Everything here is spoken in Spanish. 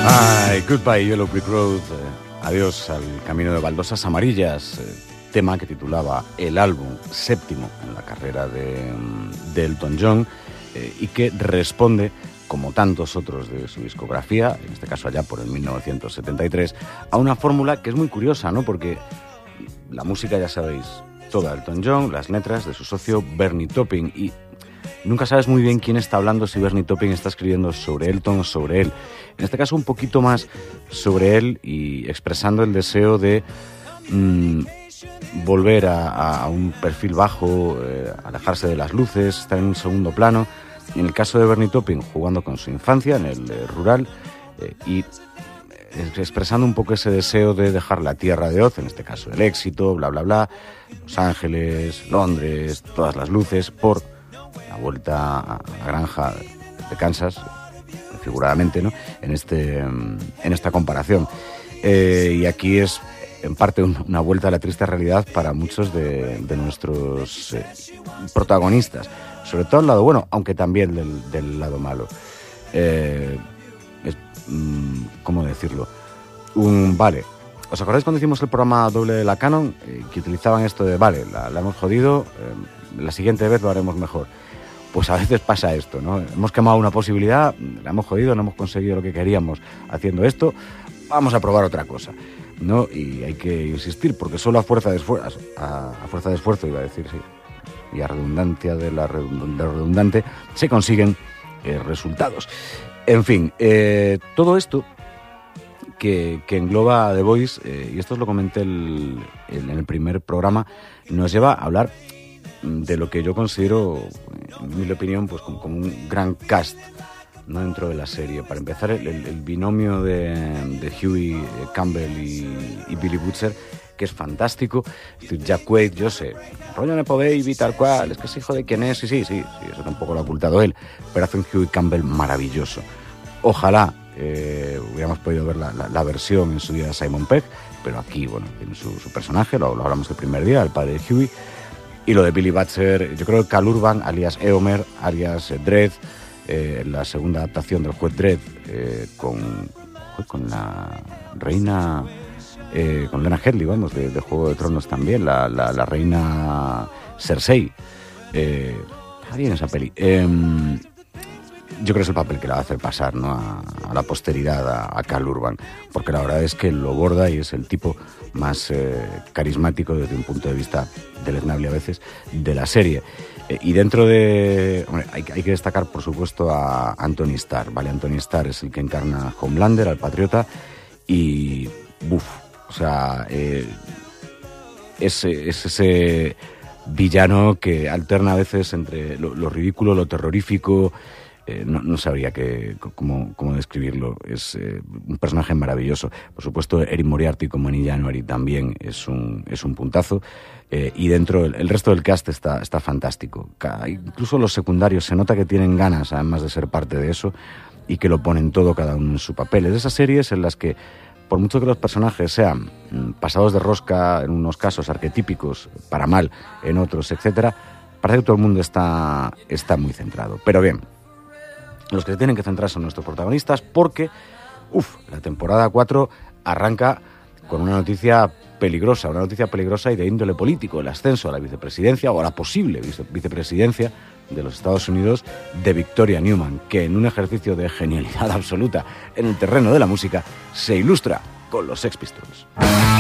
Ay, Goodbye Yellow Brick Road, adiós al camino de baldosas amarillas, tema que titulaba el álbum séptimo en la carrera de Elton John y que responde, como tantos otros de su discografía, en este caso allá por el 1973, a una fórmula que es muy curiosa, ¿no? Porque la música, ya sabéis, toda Elton John, las letras de su socio Bernie Taupin, y nunca sabes muy bien quién está hablando, si Bernie Taupin está escribiendo sobre Elton o sobre él. En este caso un poquito más sobre él y expresando el deseo de volver a un perfil bajo, alejarse de las luces, estar en un segundo plano. En el caso de Bernie Taupin, jugando con su infancia en el rural y expresando un poco ese deseo de dejar la tierra de Oz, en este caso el éxito, bla, bla, bla, Los Ángeles, Londres, todas las luces, por la vuelta a la granja de Kansas, figuradamente, ¿no? En esta comparación. Y aquí es, en parte, una vuelta a la triste realidad para muchos de nuestros protagonistas. Sobre todo el lado bueno, aunque también del lado malo. ¿Cómo decirlo? Vale. ¿Os acordáis cuando hicimos el programa doble de la Canon? Que utilizaban esto de, vale, la hemos jodido, la siguiente vez lo haremos mejor. Pues a veces pasa esto, ¿no? Hemos quemado una posibilidad, la hemos jodido, no hemos conseguido lo que queríamos haciendo esto, vamos a probar otra cosa, ¿no? Y hay que insistir, porque solo a fuerza de esfuerzo, iba a decir, sí, y a redundancia de la redundante, se consiguen resultados. En fin, todo esto que engloba The Voice, y esto os lo comenté en el primer programa, nos lleva a hablar de lo que yo considero, en mi opinión, pues como un gran cast, ¿no? Dentro de la serie. Para empezar, el binomio de Huey Campbell y Billy Butcher, que es fantástico. Jack Quaid, yo sé, rollo Nepo Baby, tal cual, es que es hijo de quién es, sí, eso tampoco lo ha ocultado él, pero hace un Huey Campbell maravilloso. Ojalá hubiéramos podido ver la versión en su día de Simon Pegg, pero aquí, bueno, tiene su personaje, lo hablamos el primer día, el padre de Huey. Y lo de Billy Butcher, yo creo que Cal Urban, alias Eomer, alias Dredd, la segunda adaptación del juez Dredd, con la reina, con Lena Headey, vamos, de Juego de Tronos también, la reina Cersei. Está bien esa peli. Yo creo que es el papel que le va a hacer pasar, ¿no? a la posteridad, a Cal Urban, porque la verdad es que lo borda y es el tipo más carismático desde un punto de vista deleznable a veces de la serie. Y dentro de... Hombre, hay que destacar, por supuesto, a Anthony Starr, ¿vale? Anthony Starr es el que encarna a Homelander, al patriota, y... o sea, es ese villano que alterna a veces entre lo ridículo, lo terrorífico. No sabría cómo describirlo. Es un personaje maravilloso. Por supuesto, Eric Moriarty como en January también es un puntazo. Y dentro, el resto del cast está fantástico. Incluso los secundarios se nota que tienen ganas, además de ser parte de eso, y que lo ponen todo cada uno en su papel. Es de esas series en las que, por mucho que los personajes sean pasados de rosca, en unos casos arquetípicos, para mal, en otros, etcétera, parece que todo el mundo está muy centrado. Pero bien, los que se tienen que centrar son nuestros protagonistas, porque la temporada 4 arranca con una noticia peligrosa y de índole político: el ascenso a la vicepresidencia, o a la posible vicepresidencia de los Estados Unidos, de Victoria Newman, que en un ejercicio de genialidad absoluta en el terreno de la música se ilustra con los Sex Pistols.